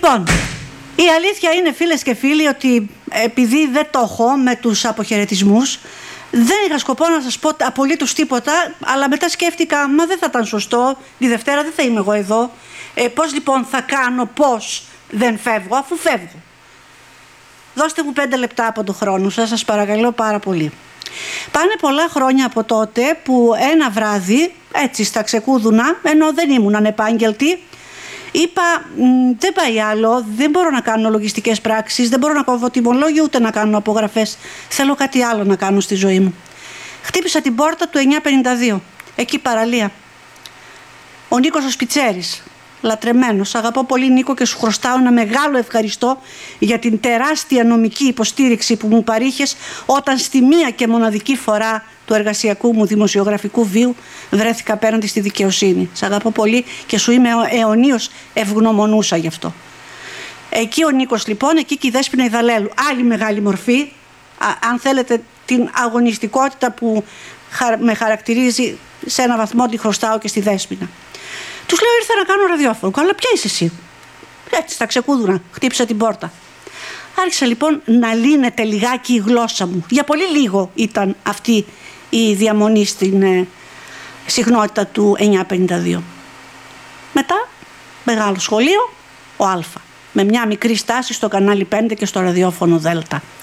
Λοιπόν, η αλήθεια είναι, φίλες και φίλοι, ότι επειδή δεν το έχω με τους αποχαιρετισμούς, δεν είχα σκοπό να σας πω απολύτως τίποτα, αλλά μετά σκέφτηκα, μα δεν θα ήταν σωστό, τη Δευτέρα δεν θα είμαι εγώ εδώ. Πώς λοιπόν θα κάνω, πώς δεν φεύγω, αφού φεύγω. Δώστε μου 5 λεπτά από το χρόνο σας, σας παρακαλώ πάρα πολύ. Πάνε πολλά χρόνια από τότε που ένα βράδυ, έτσι στα ξεκούδουνα, ενώ δεν ήμουν ανεπάγγελτη, είπα, δεν πάει άλλο, δεν μπορώ να κάνω λογιστικές πράξεις, δεν μπορώ να κόβω τιμολόγιο ούτε να κάνω απογραφές. Θέλω κάτι άλλο να κάνω στη ζωή μου. Χτύπησα την πόρτα του 952, εκεί παραλία. Ο Νίκος ο Σπιτσέρης, λατρεμένος. Αγαπώ πολύ Νίκο και σου χρωστάω ένα μεγάλο ευχαριστώ για την τεράστια νομική υποστήριξη που μου παρήχες όταν στη μία και μοναδική φορά του εργασιακού μου δημοσιογραφικού βίου βρέθηκα απέναντι στη δικαιοσύνη. Σ' αγαπώ πολύ και σου είμαι αιωνίως ευγνωμονούσα γι' αυτό. Εκεί ο Νίκος λοιπόν, εκεί και η Δέσποινα Ιδαλέλου. Άλλη μεγάλη μορφή, αν θέλετε την αγωνιστικότητα που με χαρακτηρίζει σε ένα βαθμό, τη χρωστάω και στη Δέσποινα. Τους λέω ήρθα να κάνω ραδιόφωνο. Αλλά ποια είσαι εσύ? Έτσι στα ξεκούδουνα, χτύπησα την πόρτα. Άρχισα λοιπόν να λύνεται λιγάκι η γλώσσα μου. Για πολύ λίγο ήταν αυτή η διαμονή στην συχνότητα του 952. Μετά, μεγάλο σχολείο, ο Α. Με μια μικρή στάση στο κανάλι 5 και στο ραδιόφωνο Δέλτα.